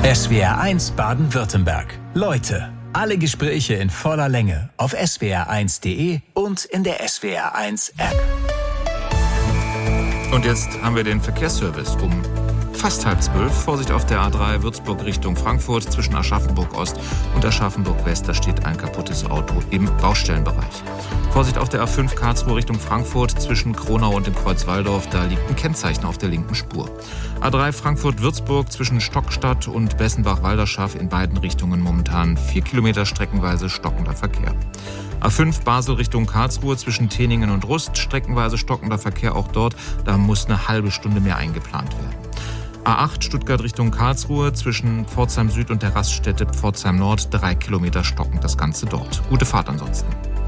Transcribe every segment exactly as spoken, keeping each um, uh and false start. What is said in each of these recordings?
S W R eins Baden-Württemberg. Leute, alle Gespräche in voller Länge auf S W R eins punkt de und in der S W R eins App. Und jetzt haben wir den Verkehrsservice um fast halb zwölf. Vorsicht auf der A drei Würzburg Richtung Frankfurt zwischen Aschaffenburg Ost und Aschaffenburg West. Da steht ein kaputtes Auto im Baustellenbereich. Vorsicht auf der A fünf Karlsruhe Richtung Frankfurt zwischen Kronau und dem Kreuz Walldorf. Da liegt ein Kennzeichen auf der linken Spur. A drei Frankfurt-Würzburg zwischen Stockstadt und Bessenbach-Walderschaff in beiden Richtungen momentan vier Kilometer streckenweise stockender Verkehr. A fünf Basel Richtung Karlsruhe zwischen Teningen und Rust, streckenweise stockender Verkehr auch dort. Da muss eine halbe Stunde mehr eingeplant werden. A acht Stuttgart Richtung Karlsruhe zwischen Pforzheim Süd und der Raststätte Pforzheim Nord, drei Kilometer stockend das Ganze dort. Gute Fahrt ansonsten.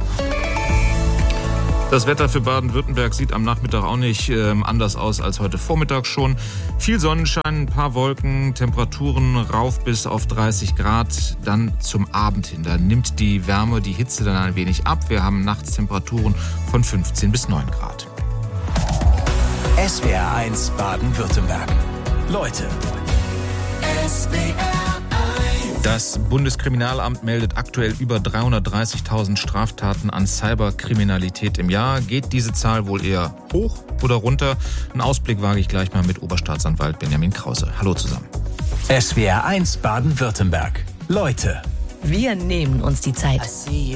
Das Wetter für Baden-Württemberg sieht am Nachmittag auch nicht äh, anders aus als heute Vormittag schon. Viel Sonnenschein, ein paar Wolken, Temperaturen rauf bis auf dreißig Grad. Dann zum Abend hin, da nimmt die Wärme, die Hitze dann ein wenig ab. Wir haben nachts Temperaturen von fünfzehn bis neun Grad. S W R eins Baden-Württemberg. Leute. S W R eins. Das Bundeskriminalamt meldet aktuell über dreihundertdreißigtausend Straftaten an Cyberkriminalität im Jahr. Geht diese Zahl wohl eher hoch oder runter? Einen Ausblick wage ich gleich mal mit Oberstaatsanwalt Benjamin Krause. Hallo zusammen. S W R eins Baden-Württemberg. Leute. Wir nehmen uns die Zeit.